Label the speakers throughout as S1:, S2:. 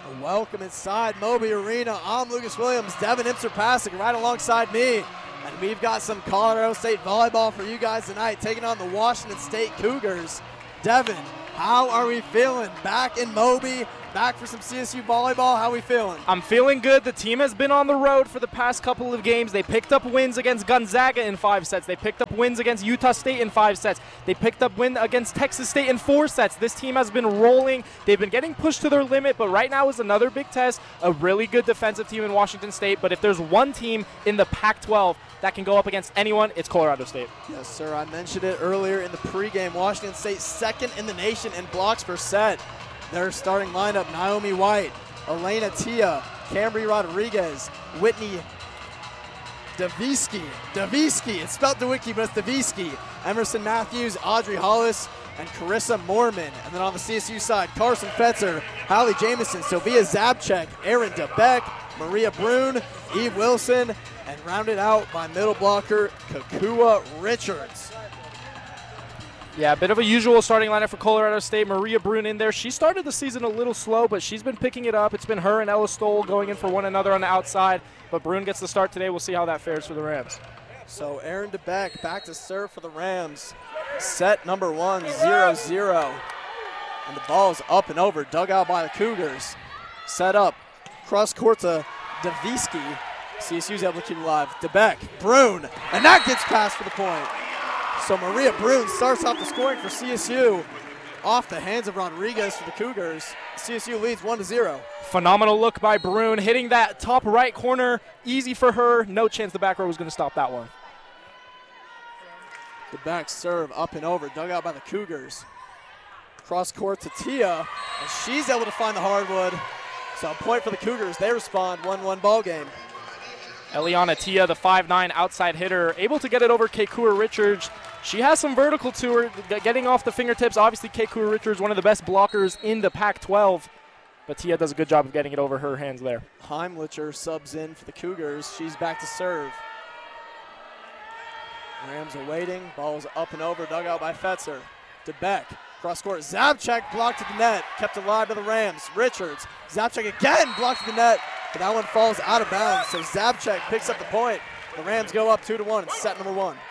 S1: Welcome inside Moby Arena. I'm Lucas Williams, Devin Imser-Pasek right alongside me. And we've got some Colorado State volleyball for you guys tonight, taking on the Washington State Cougars. Devin, how are we feeling? Back in Moby, back for some CSU volleyball. How are we feeling?
S2: I'm feeling good. The team has been on the road for the past couple of games. They picked up wins against Gonzaga in 5 sets. They picked up wins against Utah State in 5 sets. They picked up win against Texas State in 4 sets. This team has been rolling. They've been getting pushed to their limit, but right now is another big test. A really good defensive team in Washington State, but if there's one team in the Pac-12 that can go up against anyone, it's Colorado State.
S1: Yes, sir. I mentioned it earlier in the pregame. Washington State second in the nation in blocks per set. Their starting lineup: Naomi White, Elena Tia, Cambry Rodriguez, Whitney Davisky. It's spelled DeWicki, but it's Davisky. Emerson Matthews, Audrey Hollis, and Carissa Moorman. And then on the CSU side, Carson Fetzer, Hallie Jamison, Sofia Zabchek, Erin DeBeck, Maria Brune, Eve Wilson, and rounded out by middle blocker Kakua Richards.
S2: Yeah, a bit of a usual starting lineup for Colorado State. Maria Brune in there. She started the season a little slow, but she's been picking it up. It's been her and Ella Stoll going in for one another on the outside, but Brune gets the start today. We'll see how that fares for the Rams.
S1: So Erin DeBeck back to serve for the Rams. Set number 1, 0-0. And the ball's up and over, dug out by the Cougars. Set up, cross court to Davisky. CSU's able to keep it alive. DeBeck, Brune, and that gets past for the point. So Maria Brune starts off the scoring for CSU off the hands of Rodriguez for the Cougars. CSU leads 1-0.
S2: Phenomenal look by Brune, hitting that top right corner. Easy for her. No chance the back row was going to stop that one.
S1: The back serve up and over, dug out by the Cougars. Cross court to Tia, and she's able to find the hardwood. So a point for the Cougars. They respond, 1-1 ball game.
S2: Eliana Tia, the 5'9" outside hitter, able to get it over Kakua Richards. She has some vertical to her, getting off the fingertips. Obviously, Kakua Richards, one of the best blockers in the Pac-12. But Tia does a good job of getting it over her hands there.
S1: Heimlicher subs in for the Cougars. She's back to serve. Rams are waiting. Ball's up and over, dug out by Fetzer. DeBeck, cross court. Zabchek blocked to the net, kept alive to the Rams. Richards, Zabchek again blocked to the net, but that one falls out of bounds. So Zabchek picks up the point. The Rams go up 2-1. It's set number 1.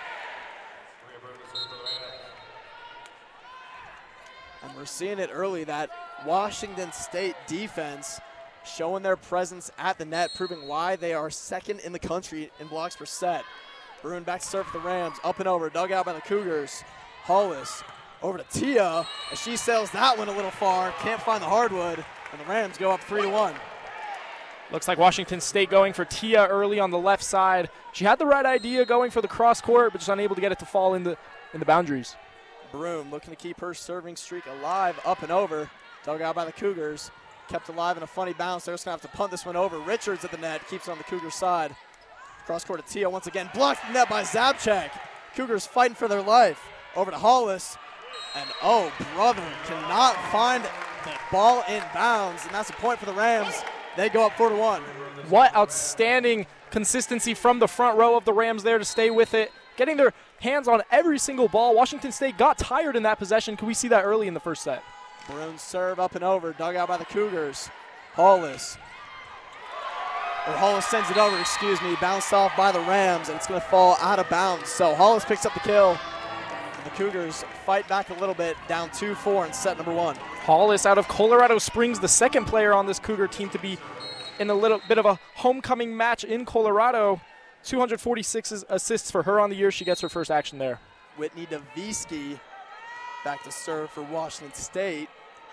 S1: And we're seeing it early, that Washington State defense showing their presence at the net, proving why they are second in the country in blocks per set. Brune back to serve for the Rams, up and over, dug out by the Cougars. Hollis over to Tia, as she sails that one a little far, can't find the hardwood, and the Rams go up 3-1.
S2: Looks like Washington State going for Tia early on the left side. She had the right idea going for the cross court, but just unable to get it to fall in the boundaries.
S1: Brune looking to keep her serving streak alive, up and over, dug out by the Cougars. Kept alive in a funny bounce. They're just going to have to punt this one over. Richards at the net, keeps it on the Cougars side. Cross court to Tia once again, blocked the net by Zabchek. Cougars fighting for their life. Over to Hollis, and oh brother, cannot find the ball in bounds, and that's a point for the Rams. They go up 4-1.
S2: What outstanding consistency from the front row of the Rams there to stay with it, getting their hands on every single ball. Washington State got tired in that possession. Could we see that early in the first set?
S1: Brune's serve up and over, dug out by the Cougars. Hollis sends it over, bounced off by the Rams, and it's going to fall out of bounds. So Hollis picks up the kill. And the Cougars fight back a little bit, down 2-4 in set number 1.
S2: Hollis out of Colorado Springs, the second player on this Cougar team to be in a little bit of a homecoming match in Colorado. 246 assists for her on the year. She gets her first action there.
S1: Whitney Davisky back to serve for Washington State.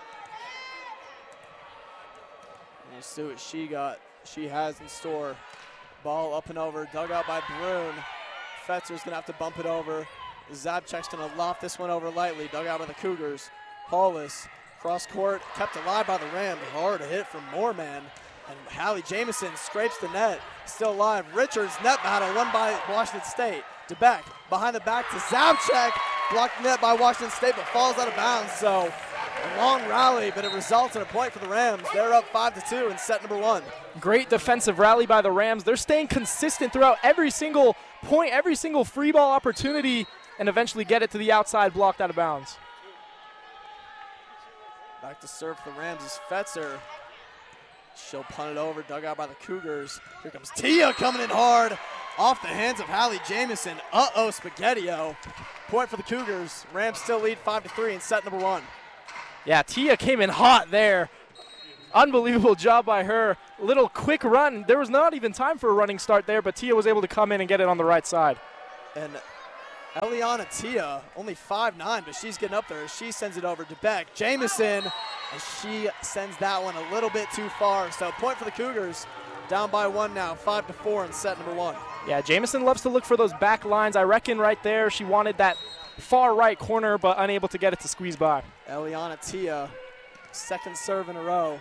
S1: And we'll see what she has in store. Ball up and over, dug out by Brune. Fetzer's going to have to bump it over. Zabchek's going to loft this one over lightly, dug out by the Cougars. Hollis, cross court, kept alive by the Rams. Hard hit from Moorman. And Hallie Jamison scrapes the net, still alive. Richards, net battle, won by Washington State. DeBeck, behind the back to Zabchek. Blocked net by Washington State, but falls out of bounds. So a long rally, but it results in a point for the Rams. They're up 5-2 in set number 1.
S2: Great defensive rally by the Rams. They're staying consistent throughout every single point, every single free ball opportunity, and eventually get it to the outside, blocked out of bounds.
S1: Back to serve for the Rams is Fetzer. She'll punt it over, dug out by the Cougars. Here comes Tia coming in hard off the hands of Hallie Jamison. Spaghetti-O. Point for the Cougars. Rams still lead 5-3 in set number 1.
S2: Yeah, Tia came in hot there. Unbelievable job by her. Little quick run. There was not even time for a running start there, but Tia was able to come in and get it on the right side.
S1: And Eliana Tia, only 5'9", but she's getting up there. She sends it over to Beck Jamison, and she sends that one a little bit too far. So point for the Cougars. Down by 1 now, 5-4 in set number 1.
S2: Yeah, Jamison loves to look for those back lines. I reckon right there she wanted that far right corner, but unable to get it to squeeze by.
S1: Eliana Tia, second serve in a row.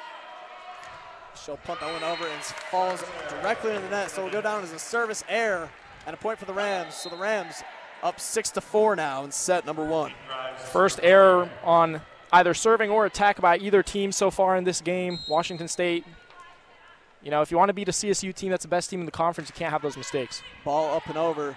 S1: She'll punt that one over and falls directly into the net. So it'll go down as a service error and a point for the Rams. So the Rams up 6-4 now in set number 1.
S2: First error on either serving or attack by either team so far in this game. Washington State, you know, if you want to beat a CSU team that's the best team in the conference, you can't have those mistakes.
S1: Ball up and over.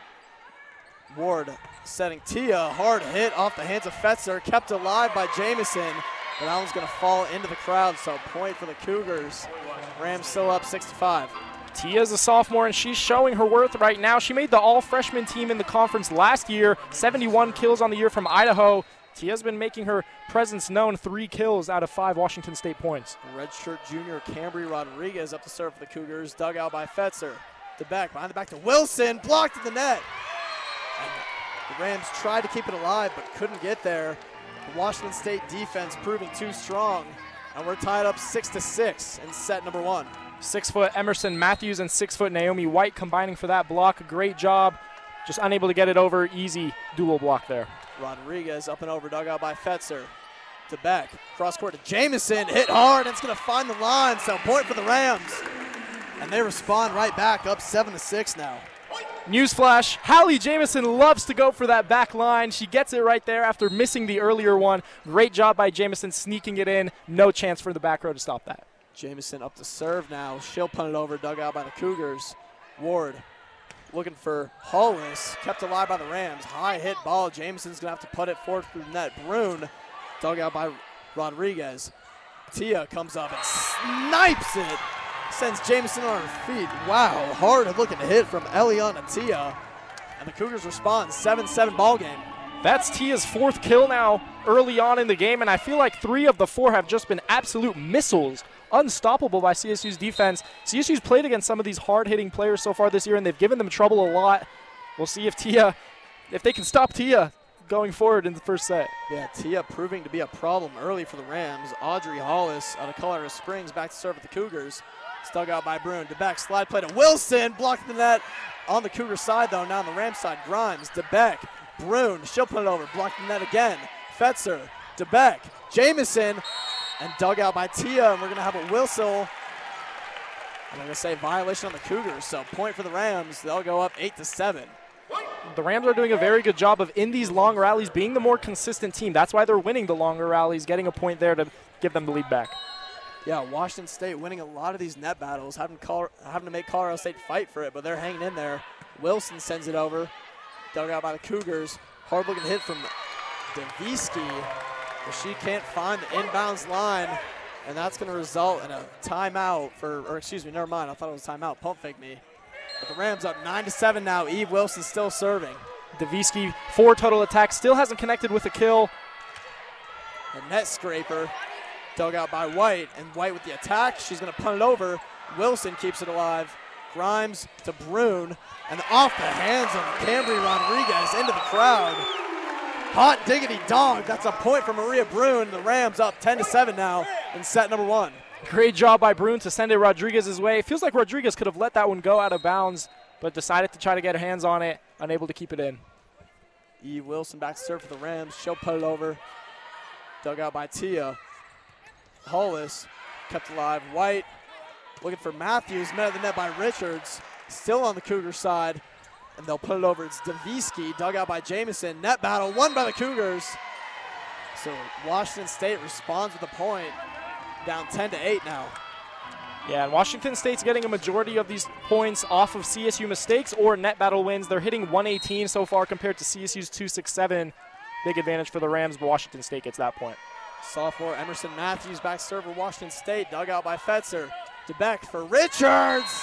S1: Ward setting Tia. Hard hit off the hands of Fetzer. Kept alive by Jamison. But that one's going to fall into the crowd, so point for the Cougars. Rams still up 6-5.
S2: Tia's a sophomore, and she's showing her worth right now. She made the all-freshman team in the conference last year, 71 kills on the year from Idaho. Tia's been making her presence known, 3 kills out of 5 Washington State points.
S1: Redshirt junior Cambry Rodriguez up to serve for the Cougars. Dug out by Fetzer. To Beck, behind the back to Wilson, blocked in the net. And the Rams tried to keep it alive, but couldn't get there. The Washington State defense proving too strong, and we're tied up 6-6 in set number 1.
S2: 6-foot Emerson Matthews and 6-foot Naomi White combining for that block. Great job. Just unable to get it over. Easy dual block there.
S1: Rodriguez up and over, dug out by Fetzer. To Beck, cross court to Jamison, hit hard, and it's going to find the line, so point for the Rams. And they respond right back, up 7-6 now.
S2: Newsflash, Hallie Jamison loves to go for that back line. She gets it right there after missing the earlier one. Great job by Jamison sneaking it in. No chance for the back row to stop that.
S1: Jamison up to serve now. She'll punt it over, dug out by the Cougars. Ward looking for Hollis, kept alive by the Rams. High hit ball. Jamison's going to have to put it forward through the net. Brune dug out by Rodriguez. Tia comes up and snipes it. Sends Jamison on her feet. Wow, hard looking hit from Eliana Tia. And the Cougars respond, 7-7 ball game.
S2: That's Tia's 4th kill now early on in the game, and I feel like 3 of the 4 have just been absolute missiles. Unstoppable by CSU's defense. CSU's played against some of these hard-hitting players so far this year, and they've given them trouble a lot. We'll see if they can stop Tia going forward in the first set.
S1: Yeah, Tia proving to be a problem early for the Rams. Audrey Hollis out of Colorado Springs back to serve with the Cougars. Dug out by Brune. DeBeck slide play to Wilson. Blocked the net on the Cougar side, though. Now on the Rams side, Grimes. DeBeck. Brune. She'll put it over. Blocked the net again. Fetzer. DeBeck. Jamison. And dug out by Tia. And we're going to have a whistle. I'm going to say violation on the Cougars. So point for the Rams. They'll go up 8-7.
S2: The Rams are doing a very good job of, in these long rallies, being the more consistent team. That's why they're winning the longer rallies, getting a point there to give them the lead back.
S1: Yeah, Washington State winning a lot of these net battles, having to make Colorado State fight for it, but they're hanging in there. Wilson sends it over, dug out by the Cougars. Hard-looking hit from Deviski, but she can't find the inbounds line, and that's going to result in a timeout never mind. I thought it was a timeout. Pump fake me. But the Rams up 9-7 now. Eve Wilson still serving.
S2: Deviski, 4 total attacks, still hasn't connected with a kill.
S1: A net scraper. Dug out by White, and White with the attack. She's going to punt it over. Wilson keeps it alive. Grimes to Brune, and off the hands of Cambry Rodriguez into the crowd. Hot diggity dog. That's a point for Maria Brune. The Rams up 10-7 now in set number 1.
S2: Great job by Brune to send it Rodriguez's way. It feels like Rodriguez could have let that one go out of bounds, but decided to try to get her hands on it, unable to keep it in.
S1: Eve Wilson back to serve for the Rams. She'll put it over. Dug out by Tia. Hollis kept alive. White looking for Matthews. Met at the net by Richards. Still on the Cougar side. And they'll put it over. It's Deviski. Dug out by Jamison. Net battle won by the Cougars. So Washington State responds with a point. Down 10-8 now.
S2: Yeah, and Washington State's getting a majority of these points off of CSU mistakes or net battle wins. They're hitting 118 so far compared to CSU's 267. Big advantage for the Rams, but Washington State gets that point.
S1: Sophomore Emerson Matthews back server Washington State, dug out by Fetzer. DeBeck for Richards.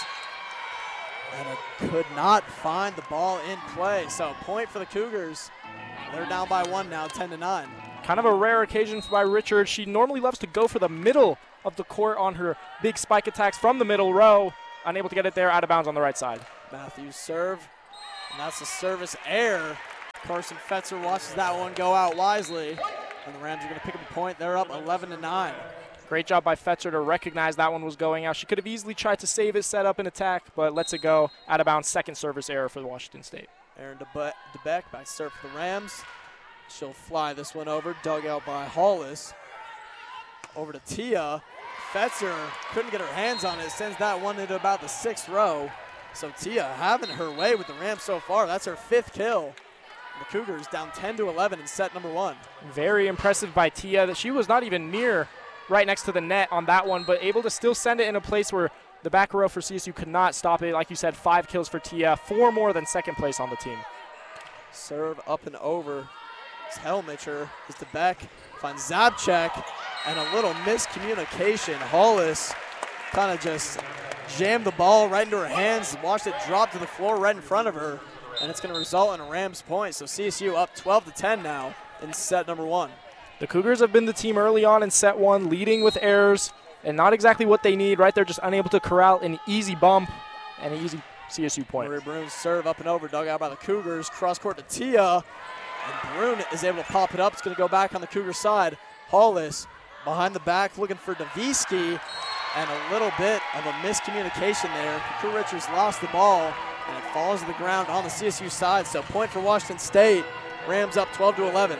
S1: And could not find the ball in play. So point for the Cougars. They're down by 1 now, 10-9.
S2: Kind of a rare occasion by Richards. She normally loves to go for the middle of the court on her big spike attacks from the middle row. Unable to get it there, out of bounds on the right side.
S1: Matthews serve, and that's a service error. Carson Fetzer watches that one go out wisely. And the Rams are going to pick up a point. They're up 11-9.
S2: Great job by Fetzer to recognize that one was going out. She could have easily tried to save it, set up an attack, but lets it go. Out of bounds, second service error for Washington State.
S1: Aaron DeBeck back serve for the Rams. She'll fly this one over, dug out by Hollis. Over to Tia. Fetzer couldn't get her hands on it, sends that one into about the 6th row. So Tia having her way with the Rams so far. That's her 5th kill. The Cougars down 10-11 in set number 1.
S2: Very impressive by Tia. That she was not even near right next to the net on that one, but able to still send it in a place where the back row for CSU could not stop it. Like you said, 5 kills for Tia, 4 more than second place on the team.
S1: Serve up and over. It's Helmicher. It's DeBeck. Finds Zabchek. And a little miscommunication. Hollis kind of just jammed the ball right into her hands, watched it drop to the floor right in front of her, and it's going to result in a Rams point. So CSU up 12-10 now in set number 1.
S2: The Cougars have been the team early on in set 1, leading with errors, and not exactly what they need. Right there, just unable to corral an easy bump and an easy CSU point.
S1: Marie Brune's serve up and over, dug out by the Cougars. Cross court to Tia, and Brune is able to pop it up. It's going to go back on the Cougar side. Hollis behind the back looking for Davisky, and a little bit of a miscommunication there. Crew Richards lost the ball, and it falls to the ground on the CSU side. So point for Washington State. Rams up 12-11.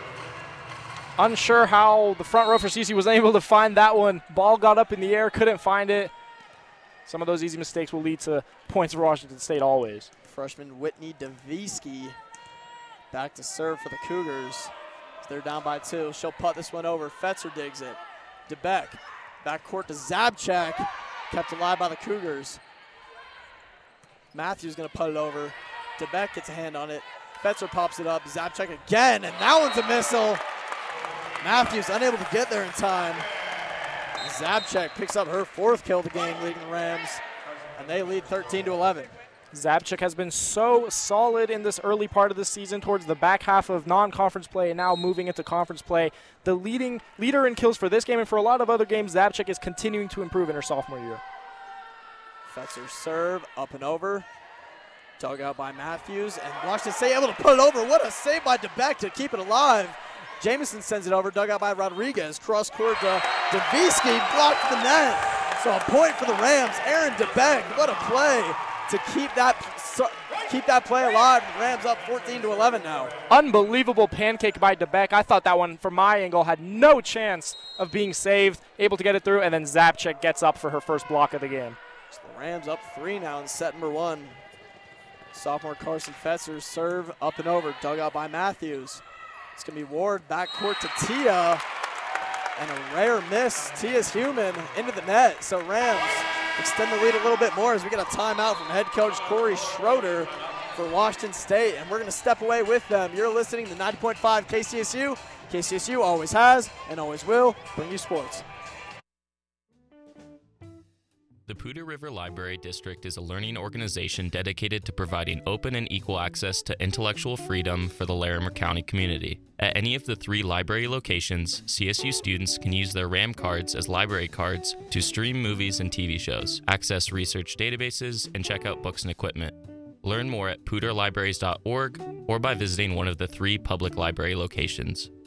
S2: Unsure how the front row for CSU was able to find that one. Ball got up in the air, couldn't find it. Some of those easy mistakes will lead to points for Washington State always.
S1: Freshman Whitney Davisky back to serve for the Cougars. They're down by 2. She'll putt this one over. Fetzer digs it. DeBeck. Back court to Zabchek. Kept alive by the Cougars. Matthews going to putt it over. DeBeck gets a hand on it. Fetzer pops it up. Zabchek again, and that one's a missile. Matthews unable to get there in time. Zabchek picks up her 4th kill of the game, leading the Rams, and they lead 13-11.
S2: Zabchek has been so solid in this early part of the season towards the back half of non-conference play and now moving into conference play. The leader in kills for this game and for a lot of other games, Zabchek is continuing to improve in her sophomore year.
S1: Fetzer serve up and over. Dug out by Matthews, and Washington State able to put it over. What a save by DeBeck to keep it alive. Jamison sends it over, dug out by Rodriguez. Cross court to Davisky, blocked the net. So a point for the Rams. Aaron DeBeck, what a play to keep that play alive. The Rams up 14-11 now.
S2: Unbelievable pancake by DeBeck. I thought that one, from my angle, had no chance of being saved. Able to get it through, and then Zabchek gets up for her first block of the game.
S1: So the Rams up 3 now in set number 1. Sophomore Carson Fetzer serve up and over, dug out by Matthews. It's going to be Ward back court to Tia, and a rare miss. Tia's human into the net. So Rams extend the lead a little bit more as we get a timeout from head coach Corey Schroeder for Washington State, and we're going to step away with them. You're listening to 90.5 KCSU. KCSU always has and always will bring you sports.
S3: The Poudre River Library District is a learning organization dedicated to providing open and equal access to intellectual freedom for the Larimer County community. At any of the 3 library locations, CSU students can use their RAM cards as library cards to stream movies and TV shows, access research databases, and check out books and equipment. Learn more at poudrelibraries.org or by visiting one of the 3 public library locations.